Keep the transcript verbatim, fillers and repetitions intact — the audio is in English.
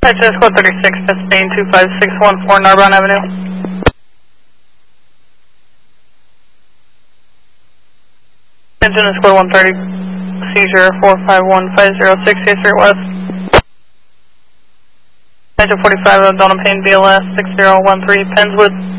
Dispatch Squad thirty-six, Spain two five six one four Narbonne Avenue. Engine Squad one thirty, seizure four five one five zero six eight three West. Engine forty-five, Donna Payne, B L S six zero one three, Penswood.